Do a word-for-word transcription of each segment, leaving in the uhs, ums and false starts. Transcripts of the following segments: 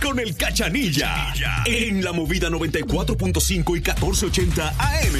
con el Cachanilla en la Movida noventa y cuatro punto cinco y catorce ochenta A M.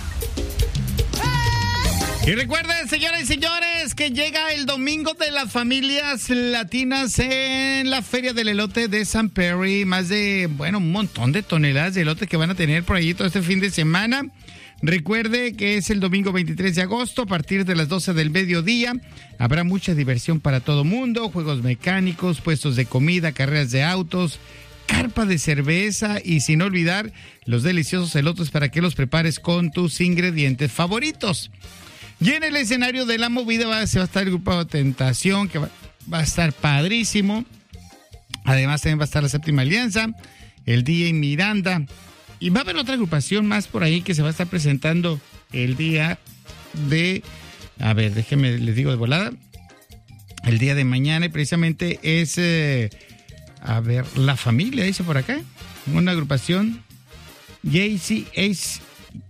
Y recuerden, señoras y señores, que llega el Domingo de las Familias Latinas en la Feria del Elote de San Perry. Más de, bueno, un montón de toneladas de elote que van a tener por allí todo este fin de semana. Recuerde que es el domingo veintitrés de agosto a partir de las doce del mediodía. Habrá mucha diversión para todo mundo, juegos mecánicos, puestos de comida, carreras de autos, carpa de cerveza y sin olvidar los deliciosos elotes para que los prepares con tus ingredientes favoritos. Y en el escenario de la movida va, se va a estar el grupo Tentación, que va, va a estar padrísimo. Además también va a estar la Séptima Alianza, el D J Miranda. Y va a haber otra agrupación más por ahí que se va a estar presentando el día de... A ver, déjenme, les digo de volada. El día de mañana, y precisamente es... Eh, a ver, La Familia, dice por acá. Una agrupación. Jay-Z, Ace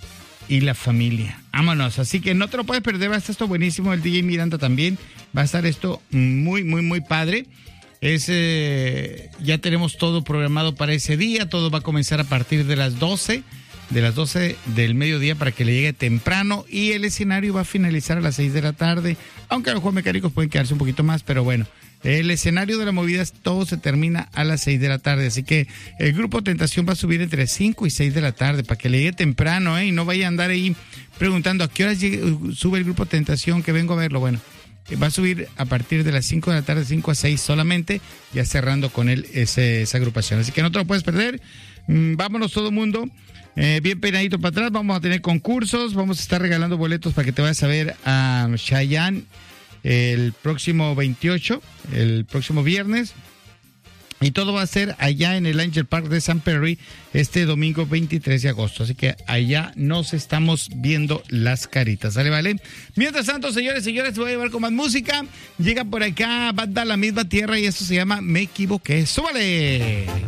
y La Familia. Vámonos, así que no te lo puedes perder, va a estar esto buenísimo. El D J Miranda también. Va a estar esto muy, muy, muy padre. Es, eh, ya tenemos todo programado para ese día. Todo va a comenzar a partir de las doce, de las doce del mediodía para que le llegue temprano. Y el escenario va a finalizar a las seis de la tarde. Aunque los juegos mecánicos pueden quedarse un poquito más, pero bueno. El escenario de la movida, todo se termina a las seis de la tarde. Así que el grupo Tentación va a subir entre cinco y seis de la tarde para que le llegue temprano, ¿eh? Y no vaya a andar ahí preguntando a qué horas llegue, sube el grupo Tentación, que vengo a verlo. Bueno, va a subir a partir de las cinco de la tarde, cinco a seis solamente, ya cerrando con él ese, esa agrupación. Así que no te lo puedes perder. Mm, vámonos todo el mundo. Eh, bien peinadito para atrás. Vamos a tener concursos. Vamos a estar regalando boletos para que te vayas a ver a Chayanne el próximo veintiocho, el próximo viernes. Y todo va a ser allá en el Angel Park de San Perry este domingo veintitrés de agosto. Así que allá nos estamos viendo las caritas. ¿Sale, vale? Mientras tanto, señores, señores, te voy a llevar con más música. Llega por acá Banda La Misma Tierra y esto se llama Me Equivoqué. ¡Súbale!